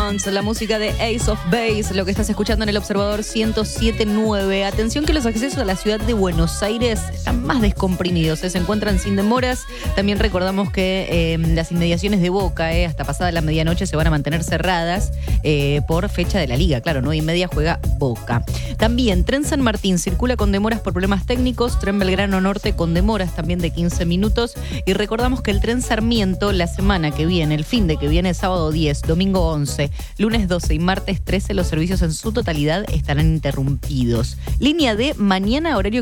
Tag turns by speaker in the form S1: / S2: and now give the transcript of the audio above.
S1: Sounds, la música de Ace of Base, lo que estás escuchando en el Observador 107.9. Atención que los accesos a la ciudad de Buenos Aires están más descomprimidos, se encuentran sin demoras. También recordamos que las inmediaciones de Boca, hasta pasada la medianoche, se van a mantener cerradas por fecha de la Liga. Claro, 9:30 juega Boca. También, Tren San Martín circula con demoras por problemas técnicos, Tren Belgrano Norte con demoras también de 15 minutos. Y recordamos que el Tren Sarmiento la semana que viene, el fin de que viene, sábado 10, domingo 11, lunes 12 y martes 13, los servicios en su totalidad estarán interrumpidos. Línea D, mañana horario